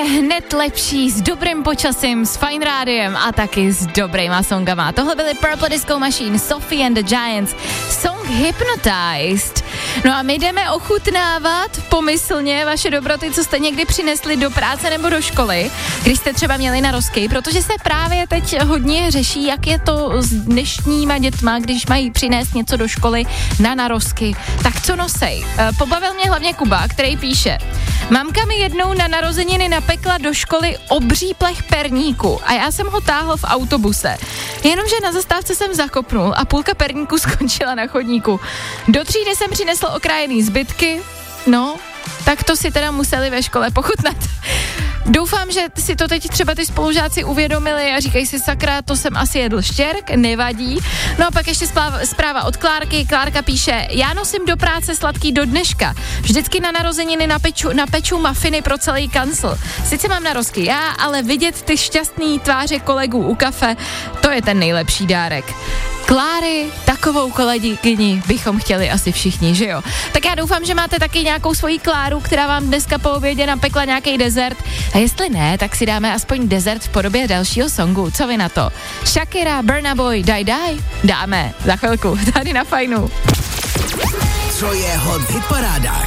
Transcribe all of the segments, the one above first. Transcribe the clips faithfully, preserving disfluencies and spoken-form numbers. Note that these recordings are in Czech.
Hned lepší s dobrým počasím, s Fajn rádiem a taky s dobrýma songama. Tohle byly Purple Disco Machine, Sophie and the Giants, song Hypnotized. No a my jdeme ochutnávat pomyslně vaše dobroty, co jste někdy přinesli do práce nebo do školy, když jste třeba měli narozky, protože se právě teď hodně řeší, jak je to s dnešníma dětma, když mají přinést něco do školy na narozky. Tak co nosej? Pobavil mě hlavně Kuba, který píše: mamka mi jednou na narozeniny napekla do školy obří plech perníku a já jsem ho táhl v autobuse. Jenomže na zastávce jsem zakopnul a půlka perníku skončila na chodníku. Do třídy jsem přinesl okrájený zbytky, no, tak to si teda museli ve škole pochutnat. Doufám, že si to teď třeba ty spolužáci uvědomili a říkají si, sakra, to jsem asi jedl štěrk, nevadí. No a pak ještě zpráva od Klárky. Klárka píše: já nosím do práce sladký do dneška. Vždycky na narozeniny napeču, napeču mafiny pro celý kancel. Sice mám narozky já, ale vidět ty šťastný tváře kolegů u kafe, to je ten nejlepší dárek. Kláry, takovou kolegyni bychom chtěli asi všichni, že jo? Tak já doufám, že máte taky nějakou svoji Kláru, která vám dneska po obědě napekla nějaký dezert. A jestli ne, tak si dáme aspoň dezert v podobě dalšího songu. Co vy na to? Shakira, Burna Boy, Die Die? Dáme za chvilku, tady na Fajnu. Co je hot v hitparádách?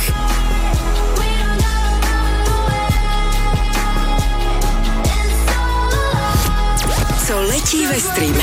Co letí ve streamech?